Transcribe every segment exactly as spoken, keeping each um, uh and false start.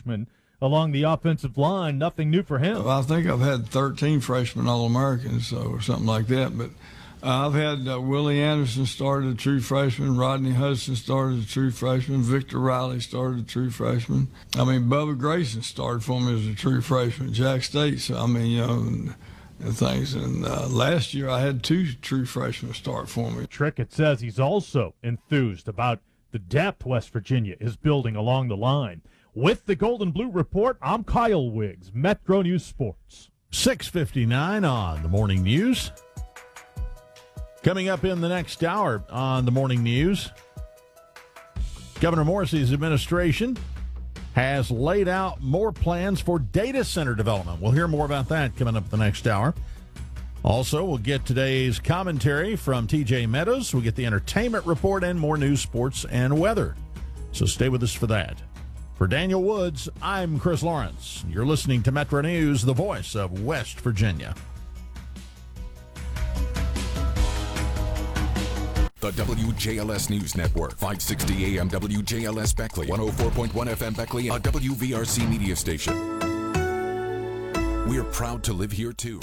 freshman along the offensive line. Nothing new for him. Well, I think I've had thirteen freshmen All-Americans so, or something like that. But uh, I've had uh, Willie Anderson started a true freshman. Rodney Hudson started a true freshman. Victor Riley started a true freshman. I mean, Bubba Grayson started for me as a true freshman. Jack States, I mean, you know, and, and things. And uh, last year I had two true freshmen start for me. Trickett says he's also enthused about the depth West Virginia is building along the line. With the Gold and Blue Report, I'm Kyle Wiggs, Metro News Sports. six fifty-nine on the Morning News. Coming up in the next hour on the Morning News, Governor Morrissey's administration has laid out more plans for data center development. We'll hear more about that coming up the next hour. Also, we'll get today's commentary from T J Meadows. We'll get the entertainment report and more news, sports, and weather. So stay with us for that. For Daniel Woods, I'm Chris Lawrence. You're listening to Metro News, the voice of West Virginia. The W J L S News Network, five sixty A M W J L S Beckley, one oh four point one F M Beckley, a W V R C media station. We're proud to live here, too.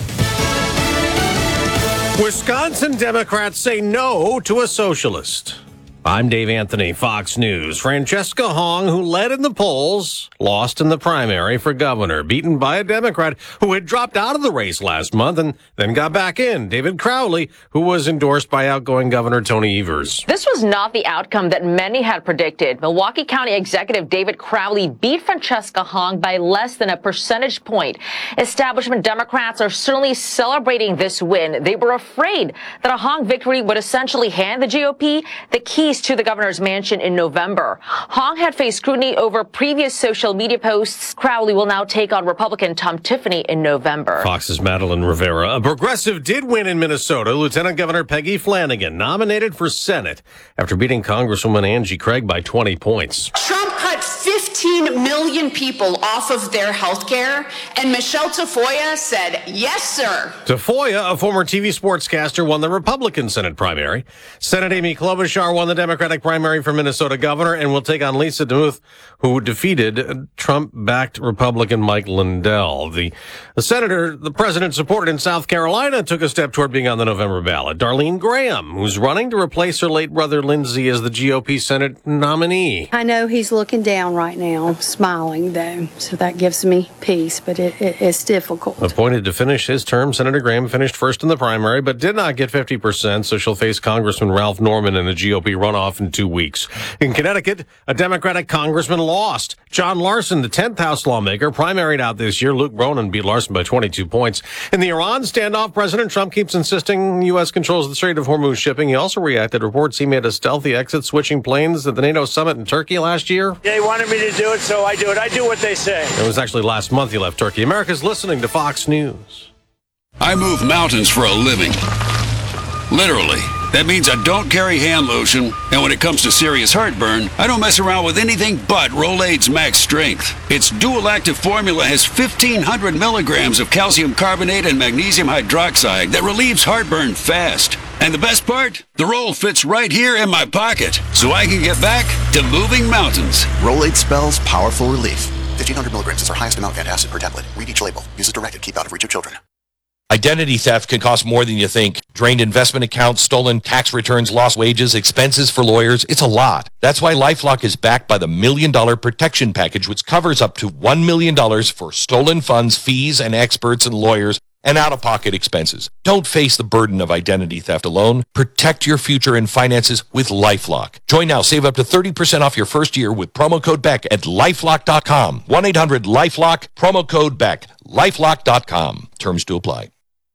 Wisconsin Democrats say no to a socialist. I'm Dave Anthony, Fox News. Francesca Hong, who led in the polls, lost in the primary for governor, beaten by a Democrat who had dropped out of the race last month and then got back in, David Crowley, who was endorsed by outgoing Governor Tony Evers. This was not the outcome that many had predicted. Milwaukee County Executive David Crowley beat Francesca Hong by less than a percentage point. Establishment Democrats are certainly celebrating this win. They were afraid that a Hong victory would essentially hand the G O P the keys to the governor's mansion in November. Hong had faced scrutiny over previous social media posts. Crowley will now take on Republican Tom Tiffany in November. Fox's Madeline Rivera. A progressive did win in Minnesota. Lieutenant Governor Peggy Flanagan nominated for Senate after beating Congresswoman Angie Craig by twenty points. Trump cut fifteen million people off of their health care, and Michelle Tafoya said, yes, sir. Tafoya, a former T V sportscaster, won the Republican Senate primary. Senate Amy Klobuchar won the Democratic primary for Minnesota governor and will take on Lisa DeMuth, who defeated Trump-backed Republican Mike Lindell. The, the senator the president supported in South Carolina took a step toward being on the November ballot. Darlene Graham, who's running to replace her late brother Lindsey as the G O P Senate nominee. I know he's looking down right now, smiling, though, so that gives me peace, but it, it, it's difficult. Appointed to finish his term, Senator Graham finished first in the primary, but did not get fifty percent, so she'll face Congressman Ralph Norman in the G O P runoff in two weeks. In Connecticut, a Democratic congressman lost. John Larson, the tenth House lawmaker, primaried out this year. Luke Bronin beat Larson by twenty-two points. In the Iran standoff, President Trump keeps insisting U S controls the Strait of Hormuz shipping. He also reacted to reports he made a stealthy exit, switching planes at the NATO summit in Turkey last year. They wanted me to do it, so I do it. I do what they say. It was actually last month he left Turkey. America's listening to Fox News. I move mountains for a living. Literally. That means I don't carry hand lotion, and when it comes to serious heartburn, I don't mess around with anything but Rolaids Max Strength. Its dual-active formula has fifteen hundred milligrams of calcium carbonate and magnesium hydroxide that relieves heartburn fast. And the best part? The roll fits right here in my pocket, so I can get back to moving mountains. Rolaids spells powerful relief. fifteen hundred milligrams is our highest amount of antacid per tablet. Read each label. Use as directed. Keep out of reach of children. Identity theft can cost more than you think. Drained investment accounts, stolen tax returns, lost wages, expenses for lawyers. It's a lot. That's why LifeLock is backed by the Million Dollar Protection Package, which covers up to one million dollars for stolen funds, fees, and experts and lawyers, and out-of-pocket expenses. Don't face the burden of identity theft alone. Protect your future and finances with LifeLock. Join now. Save up to thirty percent off your first year with promo code Beck at lifelock dot com. one eight hundred LifeLock, promo code Beck. lifelock dot com. Terms to apply.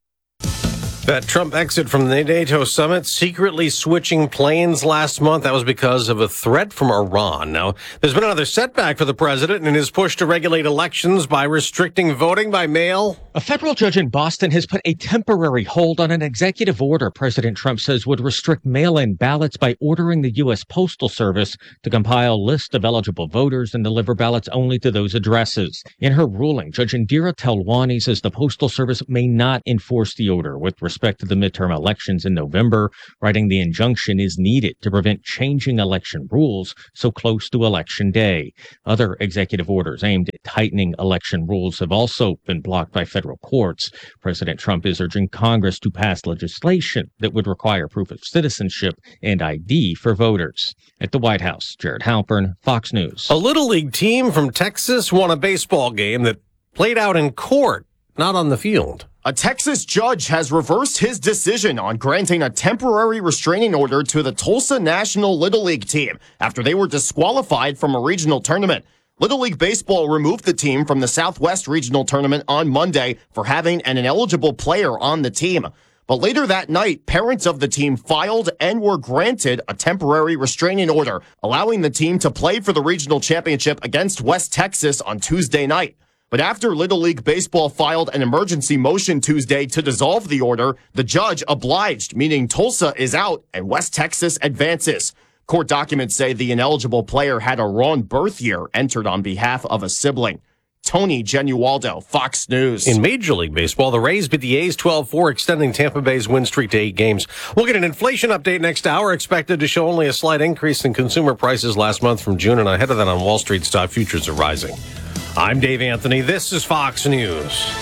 That Trump exit from the NATO summit, secretly switching planes last month, that was because of a threat from Iran. Now, there's been another setback for the president in his push to regulate elections by restricting voting by mail. A federal judge in Boston has put a temporary hold on an executive order President Trump says would restrict mail-in ballots by ordering the U S Postal Service to compile lists of eligible voters and deliver ballots only to those addresses. In her ruling, Judge Indira Telwani says the Postal Service may not enforce the order with respect to the midterm elections in November, writing the injunction is needed to prevent changing election rules so close to Election Day. Other executive orders aimed at tightening election rules have also been blocked by federal courts. President Trump is urging Congress to pass legislation that would require proof of citizenship and I D for voters. At the White House, Jared Halpern, Fox News. A Little League team from Texas won a baseball game that played out in court, not on the field. A Texas judge has reversed his decision on granting a temporary restraining order to the Tulsa National Little League team after they were disqualified from a regional tournament. Little League Baseball removed the team from the Southwest Regional Tournament on Monday for having an ineligible player on the team. But later that night, parents of the team filed and were granted a temporary restraining order, allowing the team to play for the regional championship against West Texas on Tuesday night. But after Little League Baseball filed an emergency motion Tuesday to dissolve the order, the judge obliged, meaning Tulsa is out and West Texas advances. Court documents say the ineligible player had a wrong birth year entered on behalf of a sibling. Tony Genualdo, Fox News. In Major League Baseball, the Rays beat the A's twelve four, extending Tampa Bay's win streak to eight games. We'll get an inflation update next hour, expected to show only a slight increase in consumer prices last month from June, and ahead of that on Wall Street, stock futures are rising. I'm Dave Anthony. This is Fox News.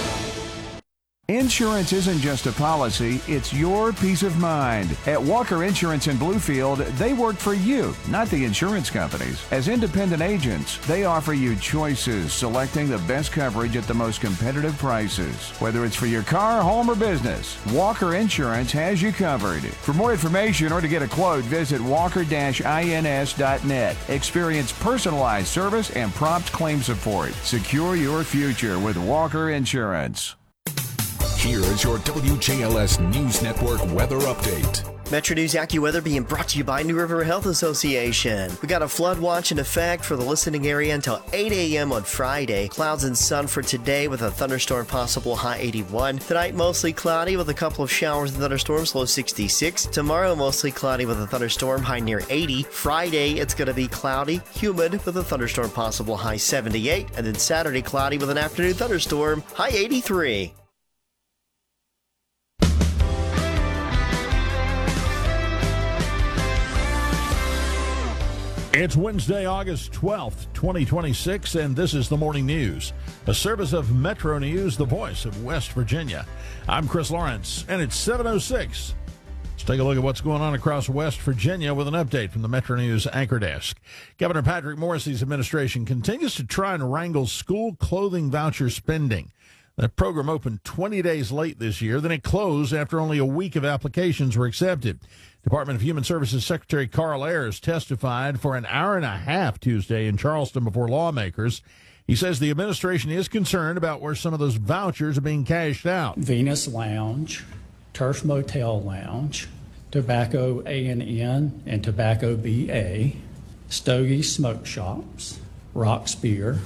Insurance isn't just a policy, it's your peace of mind. At Walker Insurance in Bluefield, they work for you, not the insurance companies. As independent agents, they offer you choices, selecting the best coverage at the most competitive prices. Whether it's for your car, home, or business, Walker Insurance has you covered. For more information or to get a quote, visit walker dash ins dot net. Experience personalized service and prompt claim support. Secure your future with Walker Insurance. Here is your W J L S News Network weather update. Metro News AccuWeather being brought to you by New River Health Association. We got a flood watch in effect for the listening area until eight a.m. on Friday. Clouds and sun for today with a thunderstorm possible, high eighty-one. Tonight mostly cloudy with a couple of showers and thunderstorms, low sixty-six. Tomorrow mostly cloudy with a thunderstorm, high near eighty. Friday it's going to be cloudy, humid with a thunderstorm possible, high seventy-eight. And then Saturday cloudy with an afternoon thunderstorm, high eighty-three. It's Wednesday, August twelfth, twenty twenty-six, and this is the Morning News, a service of Metro News, the voice of West Virginia. I'm Chris Lawrence, and it's seven oh six. Let's take a look at what's going on across West Virginia with an update from the Metro News anchor desk. Governor Patrick Morrisey's administration continues to try and wrangle school clothing voucher spending. That program opened twenty days late this year. Then it closed after only a week of applications were accepted. Department of Human Services Secretary Carl Ayers testified for an hour and a half Tuesday in Charleston before lawmakers. He says the administration is concerned about where some of those vouchers are being cashed out. Venus Lounge, Turf Motel Lounge, Tobacco A and N and Tobacco B A, Stogie Smoke Shops, Rock's Beer,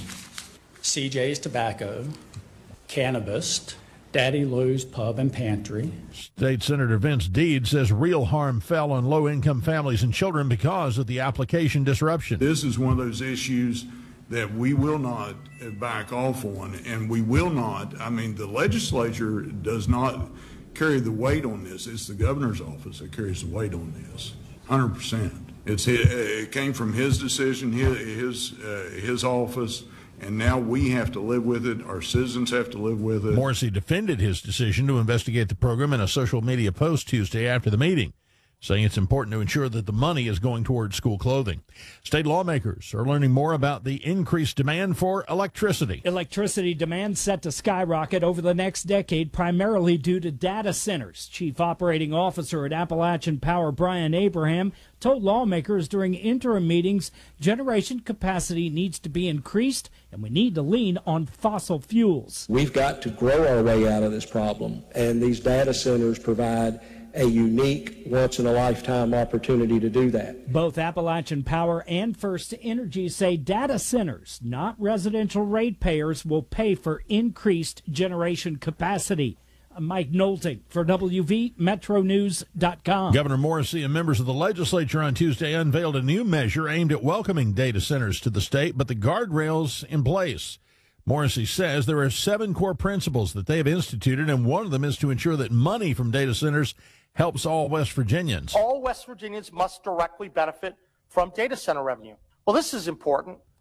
C J's Tobacco, Cannabis, Daddy Lou's Pub and Pantry. State Senator Vince Deed says real harm fell on low-income families and children because of the application disruption. This is one of those issues that we will not back off on, and we will not, I mean, the legislature does not carry the weight on this. It's the governor's office that carries the weight on this, one hundred percent. It's, it came from his decision, his, his, uh, his office, and now we have to live with it. Our citizens have to live with it. Morrisey defended his decision to investigate the program in a social media post Tuesday after the meeting, saying it's important to ensure that the money is going towards school clothing. State lawmakers are learning more about the increased demand for electricity. Electricity demand set to skyrocket over the next decade, primarily due to data centers. Chief Operating Officer at Appalachian Power, Brian Abraham, told lawmakers during interim meetings generation capacity needs to be increased and we need to lean on fossil fuels. We've got to grow our way out of this problem, and these data centers provide a unique, once-in-a-lifetime opportunity to do that. Both Appalachian Power and First Energy say data centers, not residential ratepayers, will pay for increased generation capacity. Mike Nolting for W V Metro News dot com. Governor Morrisey and members of the legislature on Tuesday unveiled a new measure aimed at welcoming data centers to the state, but the guardrails in place. Morrisey says there are seven core principles that they have instituted, and one of them is to ensure that money from data centers helps all West Virginians. All West Virginians must directly benefit from data center revenue. Well, this is important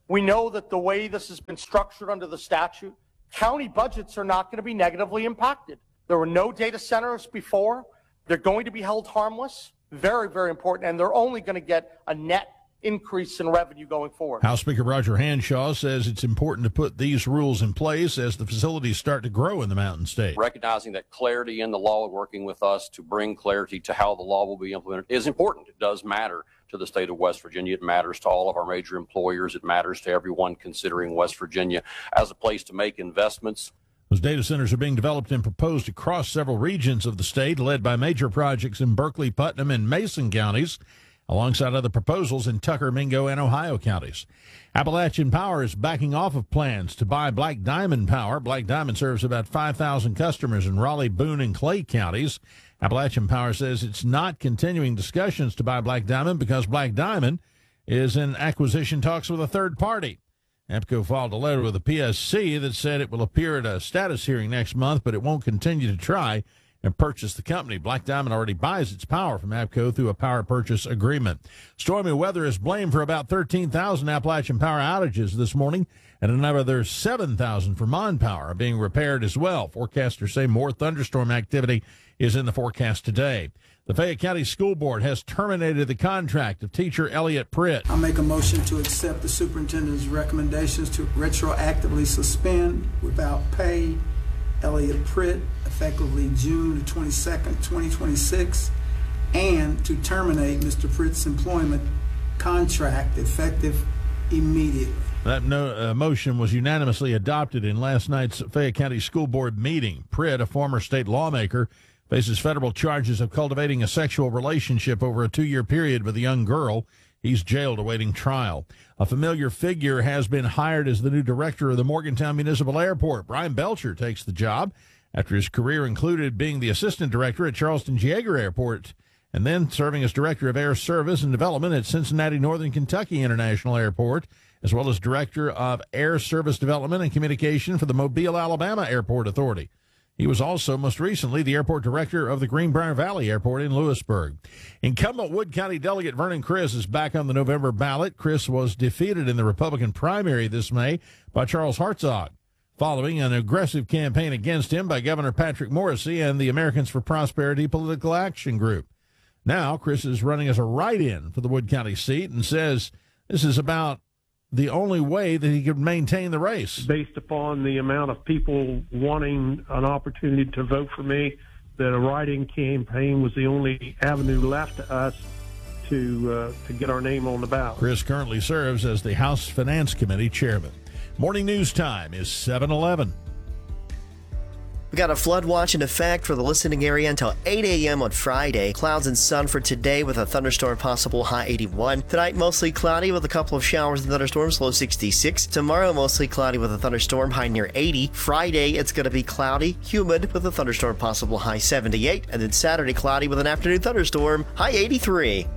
We know that the way this has been structured under the statute, county budgets are not going to be negatively impacted. There were no data centers before. They're going to be held harmless. Very, very important. And they're only going to get a net increase in revenue going forward. House Speaker Roger Hanshaw says it's important to put these rules in place as the facilities start to grow in the Mountain State. Recognizing that clarity in the law, working with us to bring clarity to how the law will be implemented is important. It does matter to the state of West Virginia. It matters to all of our major employers. It matters to everyone considering West Virginia as a place to make investments. Those data centers are being developed and proposed across several regions of the state, led by major projects in Berkeley, Putnam, and Mason counties, alongside other proposals in Tucker, Mingo, and Ohio counties. Appalachian Power is backing off of plans to buy Black Diamond Power. Black Diamond serves about five thousand customers in Raleigh, Boone, and Clay counties. Appalachian Power says it's not continuing discussions to buy Black Diamond because Black Diamond is in acquisition talks with a third party. APCO filed a letter with the P S C that said it will appear at a status hearing next month, but it won't continue to try and purchase the company. Black Diamond already buys its power from APCO through a power purchase agreement. Stormy weather is blamed for about thirteen thousand Appalachian Power outages this morning, and another seven thousand for Mon Power are being repaired as well. Forecasters say more thunderstorm activity is in the forecast today. The Fayette County School Board has terminated the contract of teacher Elliot Pritt. I'll make a motion to accept the superintendent's recommendations to retroactively suspend without pay Elliot Pritt effectively June twenty-second, twenty twenty-six, and to terminate Mister Pritt's employment contract effective immediately. That no, uh, motion was unanimously adopted in last night's Fayette County School Board meeting. Pritt, a former state lawmaker, faces federal charges of cultivating a sexual relationship over a two-year period with a young girl. He's jailed awaiting trial. A familiar figure has been hired as the new director of the Morgantown Municipal Airport. Brian Belcher takes the job after his career included being the assistant director at Charleston Yeager Airport and then serving as director of air service and development at Cincinnati Northern Kentucky International Airport, as well as director of air service development and communication for the Mobile, Alabama Airport Authority. He was also, most recently, the airport director of the Greenbrier Valley Airport in Lewisburg. Incumbent Wood County Delegate Vernon Criss is back on the November ballot. Criss was defeated in the Republican primary this May by Charles Hartzog, following an aggressive campaign against him by Governor Patrick Morrisey and the Americans for Prosperity Political Action Group. Now, Criss is running as a write-in for the Wood County seat and says this is about the only way that he could maintain the race. Based upon the amount of people wanting an opportunity to vote for me, that a write-in campaign was the only avenue left to us to uh, to get our name on the ballot. Criss currently serves as the House Finance Committee chairman. Morning news time is seven eleven. We got a flood watch in effect for the listening area until eight a.m. on Friday. Clouds and sun for today with a thunderstorm possible, high eighty-one. Tonight, mostly cloudy with a couple of showers and thunderstorms, low sixty-six. Tomorrow, mostly cloudy with a thunderstorm, high near eighty. Friday, it's going to be cloudy, humid with a thunderstorm possible, high seventy-eight. And then Saturday, cloudy with an afternoon thunderstorm, high eighty-three.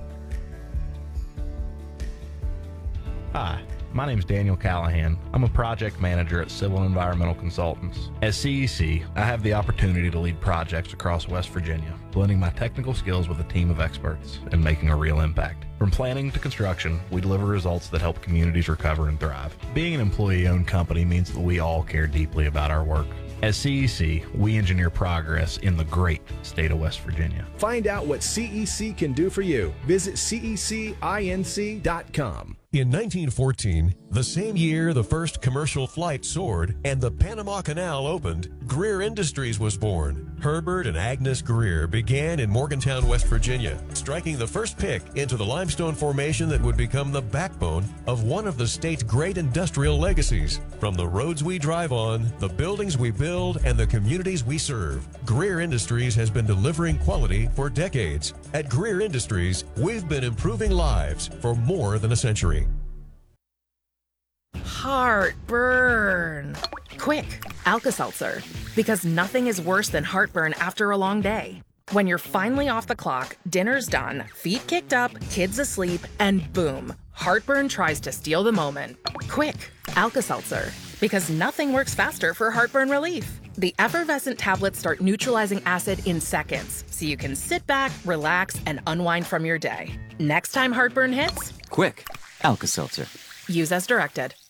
Hi. My name is Daniel Callahan. I'm a project manager at Civil and Environmental Consultants. At C E C, I have the opportunity to lead projects across West Virginia, blending my technical skills with a team of experts and making a real impact. From planning to construction, we deliver results that help communities recover and thrive. Being an employee-owned company means that we all care deeply about our work. At C E C, we engineer progress in the great state of West Virginia. Find out what C E C can do for you. Visit C E C inc dot com. In nineteen fourteen, the same year the first commercial flight soared and the Panama Canal opened, Greer Industries was born. Herbert and Agnes Greer began in Morgantown, West Virginia, striking the first pick into the limestone formation that would become the backbone of one of the state's great industrial legacies. From the roads we drive on, the buildings we build, and the communities we serve, Greer Industries has been delivering quality for decades. At Greer Industries, we've been improving lives for more than a century. Heartburn. Quick, Alka-Seltzer. Because nothing is worse than heartburn after a long day. When you're finally off the clock, dinner's done, feet kicked up, kids asleep, and boom, heartburn tries to steal the moment. Quick, Alka-Seltzer. Because nothing works faster for heartburn relief. The effervescent tablets start neutralizing acid in seconds, so you can sit back, relax, and unwind from your day. Next time heartburn hits, quick, Alka-Seltzer. Use as directed.